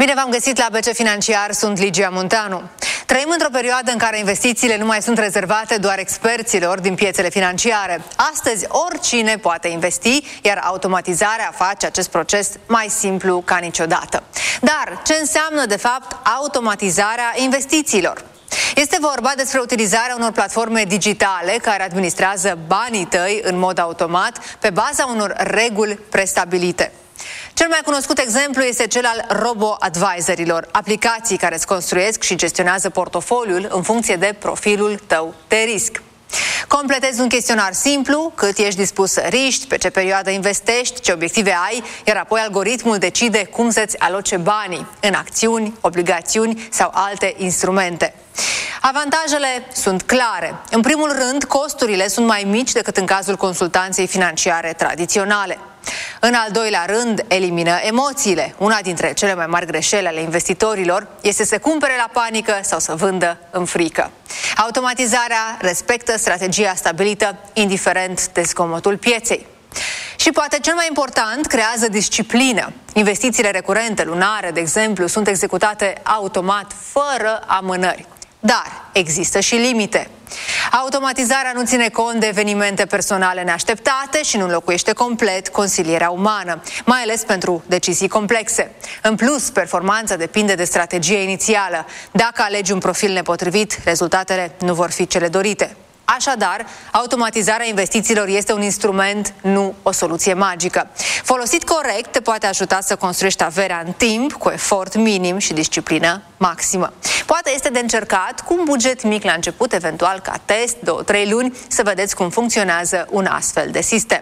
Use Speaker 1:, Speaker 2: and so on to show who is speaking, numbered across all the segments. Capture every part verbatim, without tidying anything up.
Speaker 1: Bine v-am găsit la B C Financiar, sunt Ligia Munteanu. Trăim într-o perioadă în care investițiile nu mai sunt rezervate doar experților din piețele financiare. Astăzi oricine poate investi, iar automatizarea face acest proces mai simplu ca niciodată. Dar ce înseamnă de fapt automatizarea investițiilor? Este vorba despre utilizarea unor platforme digitale care administrează banii tăi în mod automat pe baza unor reguli prestabilite. Cel mai cunoscut exemplu este cel al robo-advisorilor, aplicații care îți construiesc și gestionează portofoliul în funcție de profilul tău de risc. Completezi un chestionar simplu, cât ești dispus să riști, pe ce perioadă investești, ce obiective ai, iar apoi algoritmul decide cum să-ți aloce banii în acțiuni, obligațiuni sau alte instrumente. Avantajele sunt clare. În primul rând, costurile sunt mai mici decât în cazul consultanței financiare tradiționale. În al doilea rând, elimină emoțiile. Una dintre cele mai mari greșeli ale investitorilor este să cumpere la panică sau să vândă în frică. Automatizarea respectă strategia stabilită, indiferent de zgomotul pieței. Și poate cel mai important, creează disciplină. Investițiile recurente, lunare, de exemplu, sunt executate automat, fără amânări. Dar există și limite. Automatizarea nu ține cont de evenimente personale neașteptate și nu înlocuiește complet consilierea umană, mai ales pentru decizii complexe. În plus, performanța depinde de strategia inițială. Dacă alegi un profil nepotrivit, rezultatele nu vor fi cele dorite. Așadar, automatizarea investițiilor este un instrument, nu o soluție magică. Folosit corect, te poate ajuta să construiești averea în timp, cu efort minim și disciplină maximă. Poate este de încercat cu un buget mic la început, eventual ca test, două trei luni, să vedeți cum funcționează un astfel de sistem.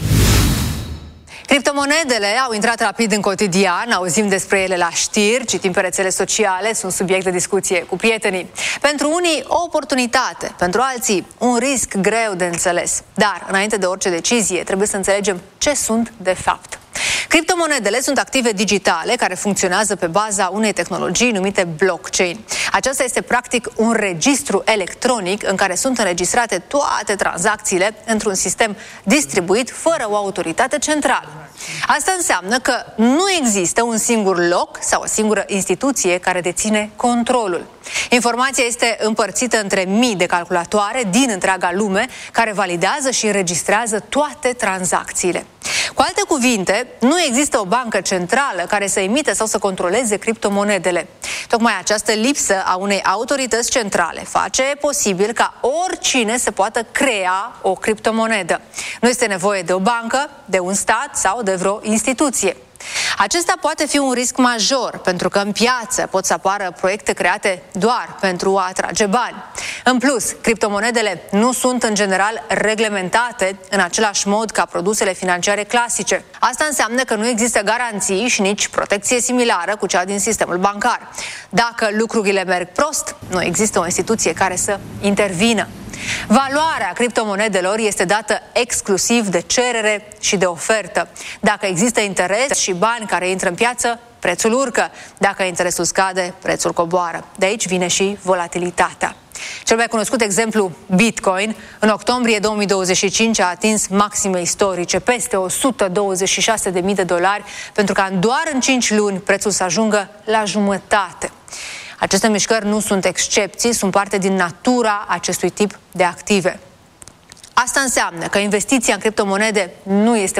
Speaker 1: Criptomonedele au intrat rapid în cotidian, auzim despre ele la știri, citim pe rețele sociale, sunt subiect de discuție cu prietenii. Pentru unii o oportunitate, pentru alții un risc greu de înțeles. Dar, înainte de orice decizie, trebuie să înțelegem ce sunt de fapt. Criptomonedele sunt active digitale care funcționează pe baza unei tehnologii numite blockchain. Aceasta este practic un registru electronic în care sunt înregistrate toate tranzacțiile într-un sistem distribuit fără o autoritate centrală. Asta înseamnă că nu există un singur loc sau o singură instituție care deține controlul. Informația este împărțită între mii de calculatoare din întreaga lume care validează și înregistrează toate tranzacțiile. Cu alte cuvinte, nu există o bancă centrală care să emite sau să controleze criptomonedele. Tocmai această lipsă a unei autorități centrale face posibil ca oricine să poată crea o criptomonedă. Nu este nevoie de o bancă, de un stat sau de vreo instituție. Acesta poate fi un risc major, pentru că în piață pot să apară proiecte create doar pentru a atrage bani. În plus, criptomonedele nu sunt în general reglementate în același mod ca produsele financiare clasice. Asta înseamnă că nu există garanții și nici protecție similară cu cea din sistemul bancar. Dacă lucrurile merg prost, nu există o instituție care să intervină. Valoarea criptomonedelor este dată exclusiv de cerere și de ofertă. Dacă există interes și bani care intră în piață, prețul urcă. Dacă interesul scade, prețul coboară. De aici vine și volatilitatea. Cel mai cunoscut exemplu, Bitcoin, în octombrie două mii douăzeci și cinci a atins maxime istorice, peste o sută douăzeci și șase de mii de dolari, pentru ca în doar în cinci luni prețul să ajungă la jumătate. Aceste mișcări nu sunt excepții, sunt parte din natura acestui tip de active. Asta înseamnă că investiția în criptomonede nu este